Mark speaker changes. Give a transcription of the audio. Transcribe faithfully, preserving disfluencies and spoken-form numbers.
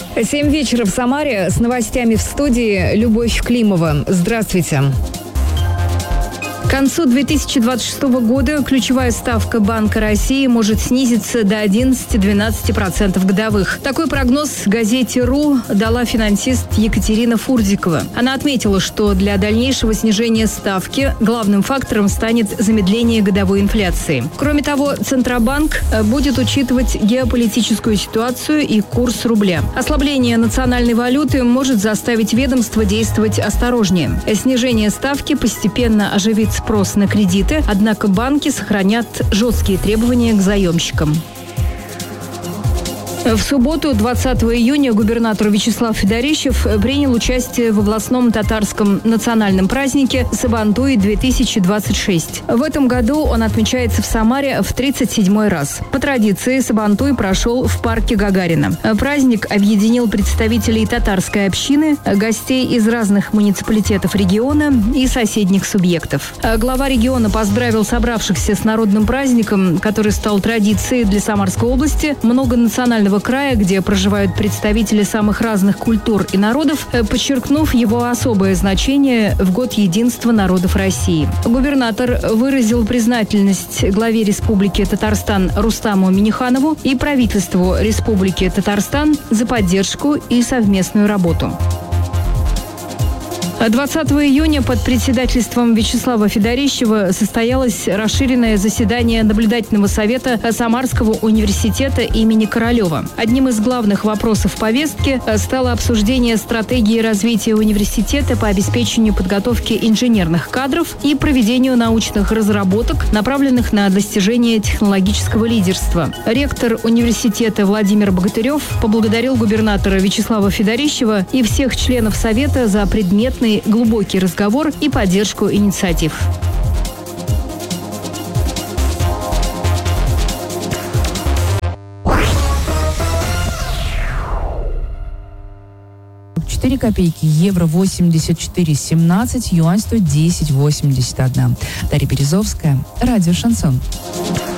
Speaker 1: Семь вечера в Самаре. С новостями в студии Любовь Климова. Здравствуйте. К концу две тысячи двадцать шестого года ключевая ставка Банка России может снизиться до одиннадцати-двенадцати процентов годовых. Такой прогноз газете «РУ» дала финансист Екатерина Фурдикова. Она отметила, что для дальнейшего снижения ставки главным фактором станет замедление годовой инфляции. Кроме того, Центробанк будет учитывать геополитическую ситуацию и курс рубля. Ослабление национальной валюты может заставить ведомство действовать осторожнее. Снижение ставки постепенно оживит спрос на кредиты, однако банки сохранят жесткие требования к заемщикам. В субботу, двадцатого июня, губернатор Вячеслав Федорищев принял участие в областном татарском национальном празднике Сабантуй-две тысячи двадцать шесть. В этом году он отмечается в Самаре в тридцать седьмой раз. По традиции, Сабантуй прошел в парке Гагарина. Праздник объединил представителей татарской общины, гостей из разных муниципалитетов региона и соседних субъектов. Глава региона поздравил собравшихся с народным праздником, который стал традицией для Самарской области, многонационального края, где проживают представители самых разных культур и народов, подчеркнув его особое значение в год единства народов России. Губернатор выразил признательность главе Республики Татарстан Рустаму Минниханову и правительству Республики Татарстан за поддержку и совместную работу. двадцатого июня под председательством Вячеслава Федорищева состоялось расширенное заседание наблюдательного совета Самарского университета имени Королева. Одним из главных вопросов повестки стало обсуждение стратегии развития университета по обеспечению подготовки инженерных кадров и проведению научных разработок, направленных на достижение технологического лидерства. Ректор университета Владимир Богатырев поблагодарил губернатора Вячеслава Федорищева и всех членов совета за предметный глубокий разговор и поддержку инициатив.
Speaker 2: четыре копейки, евро восемьдесят четыре семнадцать, юань сто десять восемьдесят один. Дарья Березовская, радио «Шансон».